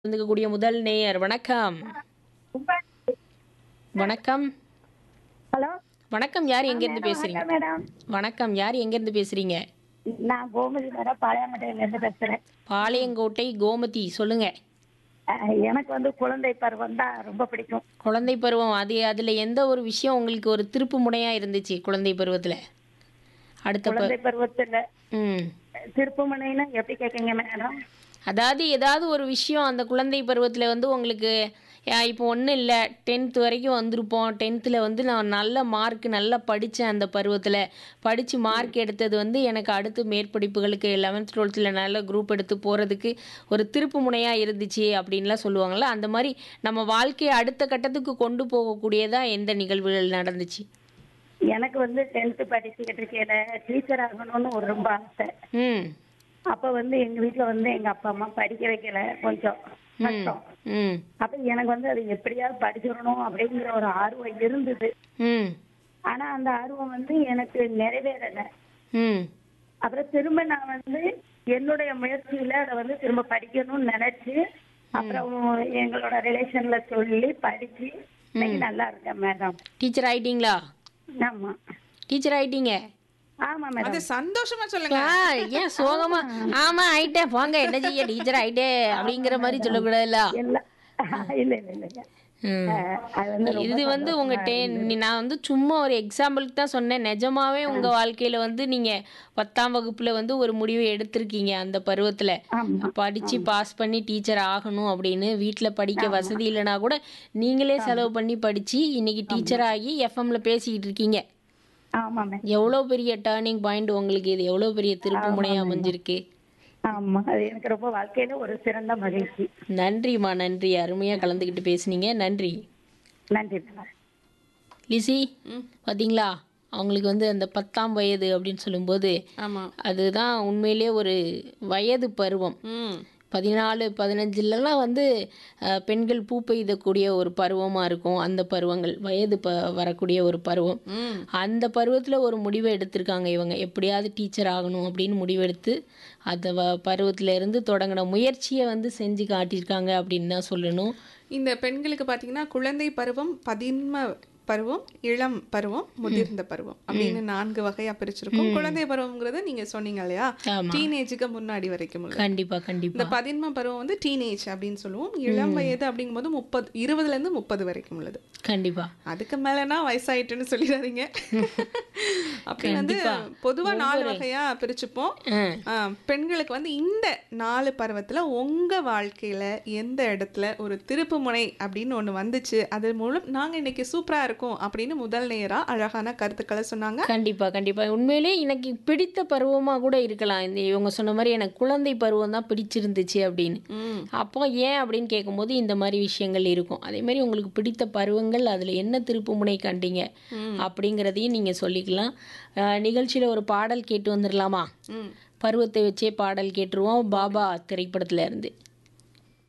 இருந்துக்கக்கூடிய முதல் நேயர் வணக்கம். வணக்கம். ஹலோ. வணக்கம். யார் எங்கேருந்து மேடம் பேசுறீங்க? வணக்கம் மேடம். வணக்கம். யார் எங்கேருந்து பேசுறீங்க? நான் கோமதி மேடம் பாளையங்கோட்டையிலேருந்து பேசுகிறேன். பாளையங்கோட்டை கோமதி சொல்லுங்க. எனக்கு வந்து குழந்தை பருவம் தான் ரொம்ப பிடிக்கும். குழந்தை பருவம் அதுல எந்த ஒரு விஷயம் உங்களுக்கு ஒரு திருப்பு முனையா இருந்துச்சு குழந்தை பருவத்துல? அடுத்த குழந்தை பருவத்தில் ம் திருப்புமனைன்னா எப்படி கேட்குங்க மேடம்? அதாவது ஏதாவது ஒரு விஷயம் அந்த குழந்தை பருவத்தில் வந்து உங்களுக்கு இப்போ ஒன்றும் இல்லை, 10th வரைக்கும் வந்திருப்போம். 10th வந்து நான் நல்ல மார்க் நல்லா படித்தேன். அந்த பருவத்தில் படித்து மார்க் எடுத்தது வந்து எனக்கு அடுத்து மேற்படிப்புகளுக்கு 11th 12th நல்ல குரூப் எடுத்து போகிறதுக்கு ஒரு திருப்பு முனையாக இருந்துச்சு அப்படின்லாம் சொல்லுவாங்கள்ல. அந்த மாதிரி நம்ம வாழ்க்கையை அடுத்த கட்டத்துக்கு கொண்டு போகக்கூடியதாக எந்த நிகழ்வுகள் நடந்துச்சு? எனக்கு வந்து 10th படிச்சுக்கிட்டு இருக்கையில டீச்சர் ஆகணும்னு ஒரு ரொம்ப ஆசை. ம் அப்போ வந்து எங்கள் வீட்டில் வந்து எங்கள் அப்பா அம்மா படிக்க வைக்கல, கொஞ்சம் கஷ்டம். ம் அப்போ எனக்கு வந்து அது எப்படியாவது படிச்சிடணும் அப்படிங்கிற ஒரு ஆர்வம் இருந்தது. ம் ஆனா அந்த ஆர்வம் வந்து எனக்கு நிறைவேறலை. ம் அப்புறம் திரும்ப நான் வந்து என்னுடைய முயற்சியில அதை வந்து திரும்ப படிக்கணும்னு நினைச்சு அப்புறம் எங்களோட ரிலேஷன்ல சொல்லி படிச்சு இன்னைக்கு நல்லா இருக்கேன் மேடம். டீச்சர் ஆயிட்டீங்களா? ஆமா. டீச்சர் ஆயிட்டீங்க? ஆமா அது மேடம். சந்தோஷமா சொல்லுங்க. ஏன் சோகமா ஆமா ஆயிட்டேன் போங்க என்ன செய்ய டீச்சர் ஆயிட்டே அப்படிங்கிற மாதிரி சொல்லக்கூடாதுல்ல. எல்லாம் இல்ல இல்ல இல்ல. ம். அது வந்து ரொம்ப இது வந்து உங்க சந்தோஷமா இருந்தது. நான் வந்து சும்மா ஒரு எக்ஸாம்பிளுக்கு தான் சொன்னேன். நிஜமாவே உங்க வாழ்க்கையில வந்து நீங்க 10ஆம் வகுப்புல வந்து ஒரு முடிவை எடுத்திருக்கீங்க அந்த பருவத்துல. ஆமா படிச்சு பாஸ் பண்ணி டீச்சர் ஆகணும் அப்படின்னு. வீட்டில் படிக்க வசதி இல்லைனா கூட நீங்களே செலவு பண்ணி படிச்சு இன்னைக்கு டீச்சர் ஆகி எஃப்எம்ல பேசிக்கிட்டு இருக்கீங்க. ஆமா மேம். எவ்வளோ பெரிய டேர்னிங் பாயிண்ட் உங்களுக்கு, இது எவ்வளோ பெரிய திருப்பு முனையா அமைஞ்சிருக்கு. ஆமா, அது எனக்கு ரொம்ப வாழ்க்கையில ஒரு சிறந்த மகிழ்ச்சி. நன்றிம்மா, நன்றி. அருமையாக கலந்துக்கிட்டு பேசுனீங்க. நன்றி. நன்றி மேடம். லிசி, பார்த்தீங்களா அவங்களுக்கு வந்து அந்த 10ஆம் வயது அப்படின்னு சொல்லும்போது ஆமா. அதுதான் உண்மையிலே ஒரு வயது பருவம். ம் 14 15லலாம் வந்து பெண்கள் பூ பெய்தக்கூடிய ஒரு பருவமாக இருக்கும். அந்த பருவங்கள் வயது வரக்கூடிய ஒரு பருவம். ம் அந்த பருவத்தில் ஒரு முடிவை எடுத்திருக்காங்க இவங்க. எப்படியாவது டீச்சர் ஆகணும் அப்படின்னு முடிவெடுத்து அந்த பருவத்தில் இருந்து தொடங்கின முயற்சியை வந்து செஞ்சு காட்டியிருக்காங்க அப்படின்னு தான் சொல்லணும். இந்த பெண்களுக்கு பார்த்தீங்கன்னா குழந்தை பருவம், பதின்ம பருவம், இளம் பருவம், முதிர்ந்த பருவம் அப்படின்னு 4 வகையா பிரிச்சிருக்கும். குழந்தை பருவம்ங்கிறது நீங்க சொன்னீங்க இல்லையா, ஆமா. டீனேஜுக்கு முன்னாடி வரைக்கும் உள்ளது. கண்டிப்பா இந்த கண்டிப்பா. பதின்ம பருவம் வந்து டீனேஜ் அப்படின்னு சொல்லுவோம். இளம் வயது அப்படிங்கும்போது 20 இருந்து 30 வரைக்கும் உள்ளது. கண்டிப்பா. அதுக்கு மேலனா வயசாயிட்டுன்னு சொல்லிடாதீங்க. அப்படி வந்து கண்டிப்பா. பொதுவா 4 வகையா பிரிச்சுப்போம். பெண்களுக்கு வந்து இந்த 4 பருவத்துல உங்க வாழ்க்கையில எந்த இடத்துல ஒரு திருப்பு முனை அப்படின்னு ஒண்ணு வந்துச்சு, அது மூலம் நாங்க இன்னைக்கு சூப்பரா இருக்கோம் அப்படின்னு முதல் நேரா அழகான கருத்துக்களை சொன்னாங்க. கண்டிப்பா கண்டிப்பா. உண்மையிலே எனக்கு பிடித்த பருவமா கூட இருக்கலாம். இந்த இவங்க சொன்ன மாதிரி எனக்கு குழந்தை பருவம் தான் பிடிச்சிருந்துச்சு அப்படின்னு. ம் அப்போ ஏன் அப்படின்னு கேட்கும்போது இந்த மாதிரி விஷயங்கள் இருக்கும். அதே மாதிரி உங்களுக்கு பிடித்த பருவங்கள், அதில் என்ன திருப்பு முனை கண்டீங்க அப்படிங்கிறதையும் நீங்கள் சொல்லிக்கலாம். நிகழ்ச்சியில் ஒரு பாடல் கேட்டு வந்துடலாமா? ம் பருவத்தை வச்சே பாடல் கேட்டுருவோம். பாபா திரைப்படத்துல இருந்து.